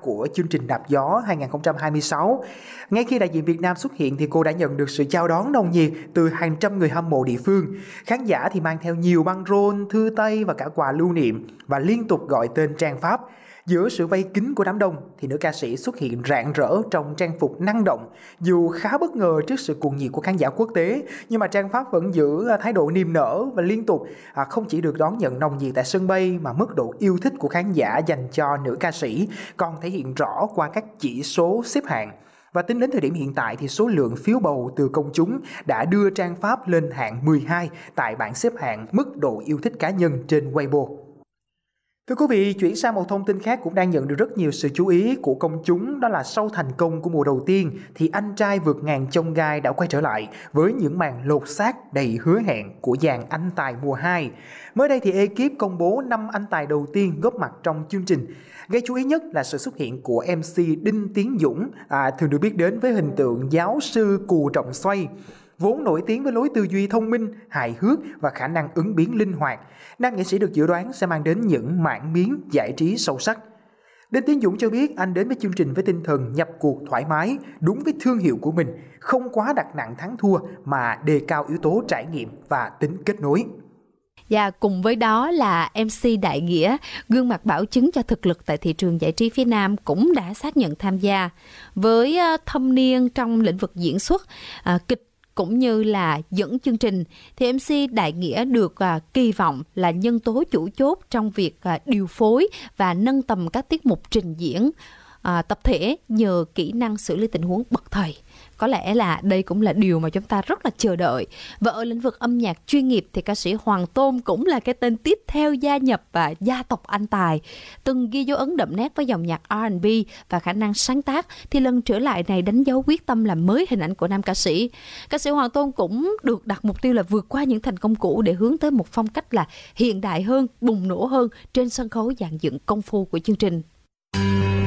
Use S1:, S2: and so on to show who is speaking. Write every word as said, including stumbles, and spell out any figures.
S1: của chương trình Đạp Gió hai không hai sáu. Ngay khi đại diện Việt Nam xuất hiện thì cô đã nhận được sự chào đón nồng nhiệt từ hàng trăm người hâm mộ địa phương. Khán giả thì mang theo nhiều băng rôn, thư tay và cả quà lưu niệm và liên tục gọi tên Trang Pháp. Giữa sự vây kín của đám đông thì nữ ca sĩ xuất hiện rạng rỡ trong trang phục năng động. Dù khá bất ngờ trước sự cuồng nhiệt của khán giả quốc tế, nhưng mà Trang Pháp vẫn giữ thái độ niềm nở và liên tục à, không chỉ được đón nhận nồng nhiệt tại sân bay mà mức độ yêu thích của khán giả dành cho nữ ca sĩ còn thể hiện rõ qua các chỉ số xếp hạng. Và tính đến thời điểm hiện tại thì số lượng phiếu bầu từ công chúng đã đưa Trang Pháp lên hạng mười hai tại bảng xếp hạng mức độ yêu thích cá nhân trên Weibo. Thưa quý vị, chuyển sang một thông tin khác cũng đang nhận được rất nhiều sự chú ý của công chúng, đó là sau thành công của mùa đầu tiên thì Anh Trai Vượt Ngàn Chông Gai đã quay trở lại với những màn lột xác đầy hứa hẹn của dàn anh tài mùa hai. Mới đây thì ekip công bố năm anh tài đầu tiên góp mặt trong chương trình. Gây chú ý nhất là sự xuất hiện của em xê Đinh Tiến Dũng, à, thường được biết đến với hình tượng giáo sư Cù Trọng Xoay. Vốn nổi tiếng với lối tư duy thông minh, hài hước và khả năng ứng biến linh hoạt, nam nghệ sĩ được dự đoán sẽ mang đến những mảng miếng giải trí sâu sắc. Đinh Tiến Dũng cho biết anh đến với chương trình với tinh thần nhập cuộc thoải mái, đúng với thương hiệu của mình, không quá đặt nặng thắng thua mà đề cao yếu tố trải nghiệm và tính kết nối.
S2: Và cùng với đó là em xê Đại Nghĩa, gương mặt bảo chứng cho thực lực tại thị trường giải trí phía Nam cũng đã xác nhận tham gia. Với thâm niên trong lĩnh vực diễn xuất, kịch cũng như là dẫn chương trình, thì em xê Đại Nghĩa được à, kỳ vọng là nhân tố chủ chốt trong việc à, điều phối và nâng tầm các tiết mục trình diễn à, tập thể nhờ kỹ năng xử lý tình huống bậc thầy. Có lẽ là đây cũng là điều mà chúng ta rất là chờ đợi. Và ở lĩnh vực âm nhạc chuyên nghiệp thì ca sĩ Hoàng Tôn cũng là cái tên tiếp theo gia nhập và gia tộc anh tài. Từng ghi dấu ấn đậm nét với dòng nhạc R and B và khả năng sáng tác, thì lần trở lại này đánh dấu quyết tâm làm mới hình ảnh của nam ca sĩ. Ca sĩ Hoàng Tôn cũng được đặt mục tiêu là vượt qua những thành công cũ để hướng tới một phong cách là hiện đại hơn, bùng nổ hơn trên sân khấu dàn dựng công phu của chương trình.